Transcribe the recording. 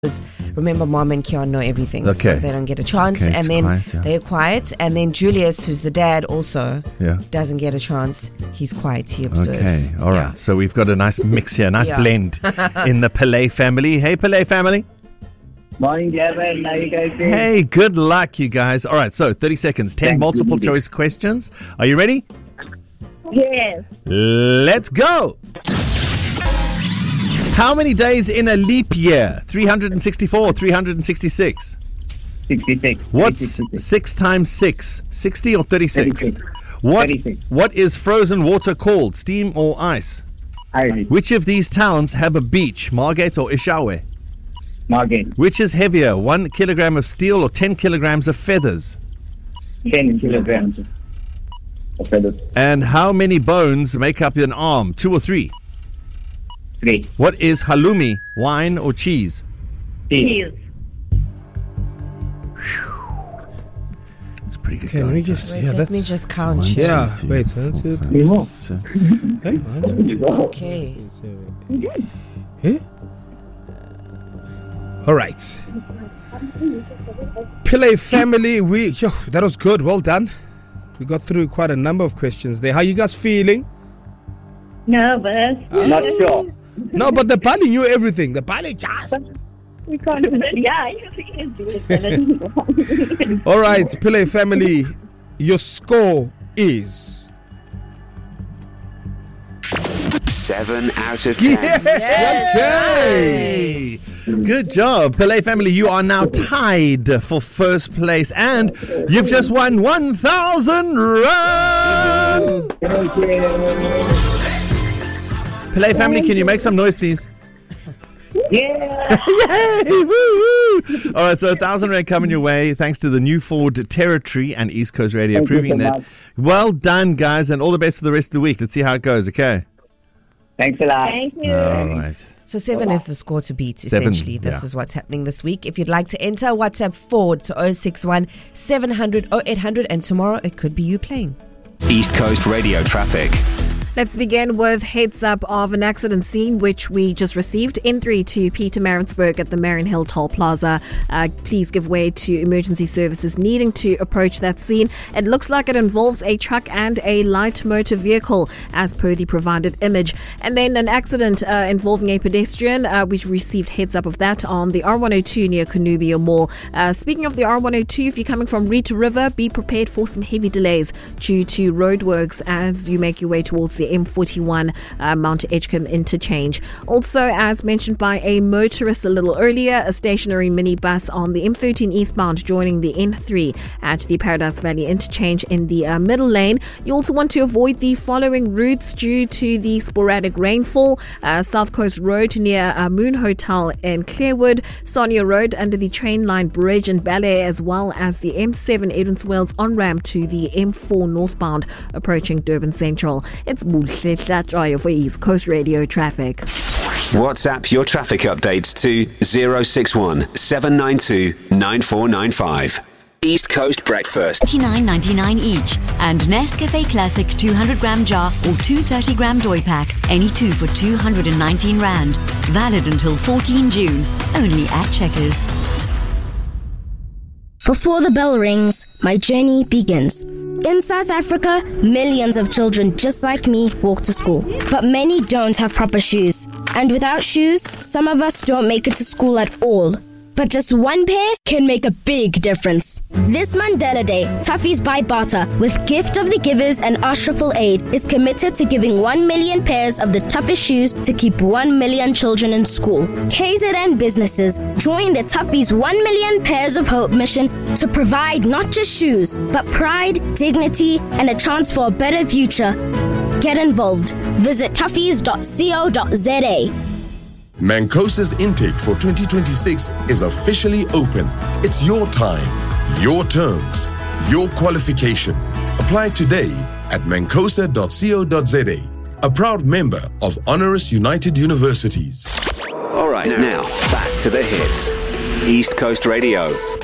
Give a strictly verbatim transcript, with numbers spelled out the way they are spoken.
Remember, Mom and Kian know everything, Okay. so they don't get a chance. Okay, and it's then quiet, yeah. they're quiet. And then Julius, who's the dad, also Yeah. doesn't get a chance. He's quiet. He observes. Okay, all right. Yeah. So we've got a nice mix here, nice Yeah. blend in the Pillay family. Hey, Pillay family. Morning, Gavin. How you guys doing? Hey, good luck, you guys. All right, so thirty seconds, ten Thank multiple you. choice questions. Are you ready? Yes. Let's go. How many days in a leap year? three hundred sixty-four or three hundred sixty-six? sixty-six. What's sixty-six. six times six? sixty or thirty-six? thirty-six. What, thirty-six. what is frozen water called? Steam or ice? Iris. Which of these towns have a beach? Margate or Ishawe? Morgan. Which is heavier, one kilogram of steel or ten kilograms of feathers? ten kilograms of feathers. And how many bones make up an arm? Two or three? Three. What is halloumi, wine or cheese? Cheese. Cheese. It's pretty good. Okay, let me just. Wait, yeah, let that's. me just count. One, two, Yeah, three, wait, four, one, two, five, Three more. six, seven. Hey, one, two, Okay. seven, eight. Hey? All right. Pillay family, we. Yo, that was good. Well done. We got through quite a number of questions there. How you guys feeling? Nervous. Not sure. No, but the Bali knew everything. The Bali just. We can't do that. Yeah, you can do it. All right, Pillay family, your score is. Seven out of ten. Okay. Good job, Pillay family. You are now tied for first place, and you've just won one thousand rand. Thank you. Pillay family, can you make some noise, please? Yeah. Yay! Woo, woo. All right, so a thousand rand coming your way thanks to the new Ford Territory and East Coast Radio Thank you proving so that. much. Well done, guys, and all the best for the rest of the week. Let's see how it goes. Okay. Thanks a lot. Thank you. All right. So seven is the score to beat, Seven, essentially. This yeah. is what's happening this week. If you'd like to enter, WhatsApp Ford to oh six one, seven hundred, oh eight hundred, and tomorrow it could be you playing. East Coast Radio traffic. Let's begin with heads up of an accident scene which we just received. N three to Pietermaritzburg at the Marion Hill Toll Plaza. Uh, please give way to emergency services needing to approach that scene. It looks like it involves a truck and a light motor vehicle as per the provided image. And then an accident uh, involving a pedestrian. Uh, we received heads up of that on the R one oh two near Connubia Mall. Uh, speaking of the R one oh two, if you're coming from Rita River, be prepared for some heavy delays due to roadworks as you make your way towards the M forty-one uh, Mount Edgecombe interchange. Also, as mentioned by a motorist a little earlier, a stationary minibus on the M thirteen eastbound joining the N three at the Paradise Valley interchange in the uh, middle lane. You also want to avoid the following routes due to the sporadic rainfall. Uh, South Coast Road near uh, Moon Hotel in Clearwood, Sonia Road under the train line bridge in Ballet, as well as the M seven Edmonds Wells on-ramp to the M four northbound approaching Durban Central. It's Buhle Tlatrayo for East Coast Radio traffic. WhatsApp your traffic updates to zero six one, seven nine two, nine four nine five. East Coast Breakfast. twenty-nine ninety-nine each, and Nescafe Classic two hundred gram jar or two thirty gram Joy Pack, any two for two hundred nineteen rand. Valid until fourteenth June, only at Checkers. Before the bell rings, my journey begins. In South Africa, millions of children just like me walk to school. But many don't have proper shoes. And without shoes, some of us don't make it to school at all. But just one pair can make a big difference. This Mandela Day, Toughies by Bata, with Gift of the Givers and Ashraful Aid, is committed to giving one million pairs of the toughest shoes to keep one million children in school. K Z N businesses join the Toughies one million pairs of hope mission to provide not just shoes, but pride, dignity, and a chance for a better future. Get involved. Visit toughies dot co dot za. Mancosa's intake for twenty twenty-six is officially open. It's your time, your terms, your qualification. Apply today at mancosa dot co dot za. A proud member of Honoris United Universities. All right, now back to the hits. East Coast Radio.